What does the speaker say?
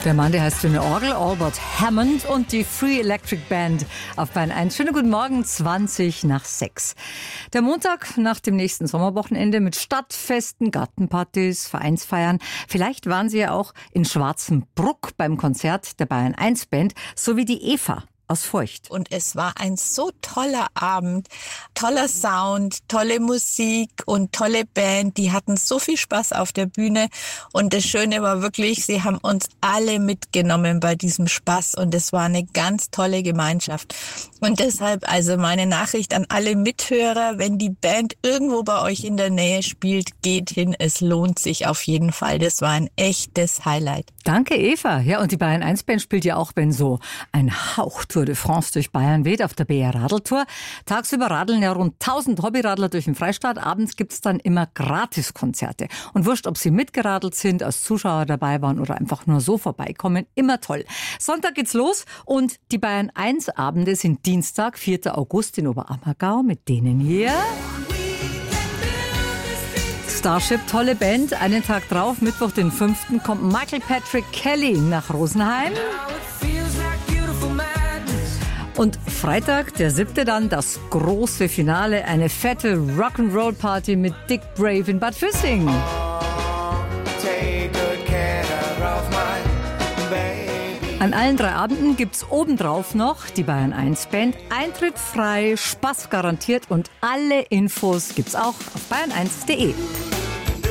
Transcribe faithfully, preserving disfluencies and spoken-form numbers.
Der Mann, der heißt wie eine Orgel, Albert Hammond und die Free Electric Band auf Bayern eins. Schönen guten Morgen, zwanzig nach sechs. Der Montag nach dem nächsten Sommerwochenende mit Stadtfesten, Gartenpartys, Vereinsfeiern. Vielleicht waren Sie ja auch in Schwarzenbruck beim Konzert der Bayern eins Band, sowie die Eva aus Feucht. Und es war ein so toller Abend, toller Sound, tolle Musik und tolle Band. Die hatten so viel Spaß auf der Bühne und das Schöne war wirklich, sie haben uns alle mitgenommen bei diesem Spaß und es war eine ganz tolle Gemeinschaft. Und deshalb also meine Nachricht an alle Mithörer, wenn die Band irgendwo bei euch in der Nähe spielt, geht hin, es lohnt sich auf jeden Fall. Das war ein echtes Highlight. Danke Eva. Ja, und die Bayern eins Band spielt ja auch, wenn so ein Hauch Tour de France durch Bayern weht, auf der B R Radeltour. Tagsüber radeln ja rund tausend Hobbyradler durch den Freistaat. Abends gibt's dann immer Gratiskonzerte. Und wurscht, ob sie mitgeradelt sind, als Zuschauer dabei waren oder einfach nur so vorbeikommen, immer toll. Sonntag geht's los und die Bayern eins Abende sind Dienstag, vierter August in Oberammergau mit denen hier. Starship, tolle Band. Einen Tag drauf, Mittwoch den fünften kommt Michael Patrick Kelly nach Rosenheim. Und Freitag, der siebte dann, das große Finale, eine fette Rock'n'Roll-Party mit Dick Brave in Bad Füssing. An allen drei Abenden gibt's obendrauf noch die Bayern eins Band. Eintritt frei, Spaß garantiert und alle Infos gibt's auch auf bayern eins punkt de.